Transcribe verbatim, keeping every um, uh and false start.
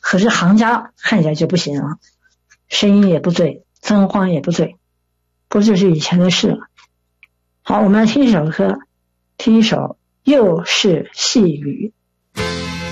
可是行家看起来就不行了，声音也不对，灯光也不对，不就是以前的事了。好，我们来听一首歌，听一首《又是细雨》。